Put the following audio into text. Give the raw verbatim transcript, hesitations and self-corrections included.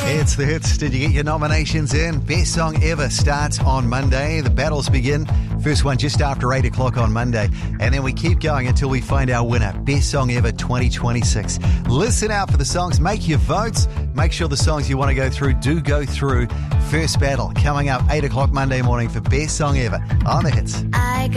It's the hits. Did you get your nominations in? Best song ever starts on Monday. The battles begin. First one just after eight o'clock on Monday. And then we keep going until we find our winner. Best song ever twenty twenty-six. Listen out for the songs. Make your votes. Make sure the songs you want to go through do go through. First battle coming up eight o'clock Monday morning for best song ever on the hits. I